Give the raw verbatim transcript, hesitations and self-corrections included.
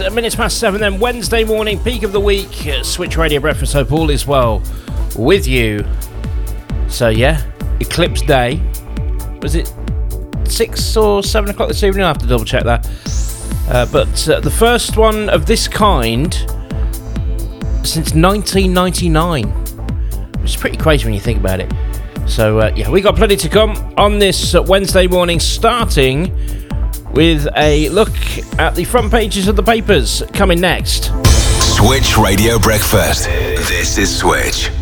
minutes past seven, then Wednesday morning, peak of the week, uh, Switch Radio Breakfast. Hope all is well with you. So yeah, Eclipse Day. Was it six or seven o'clock this evening? I'll have to double check that. Uh, but uh, the first one of this kind since nineteen ninety-nine, which is pretty crazy when you think about it. So uh, yeah, we got plenty to come on this uh, Wednesday morning, starting with a look at the front pages of the papers coming next. Switch Radio Breakfast. This is Switch.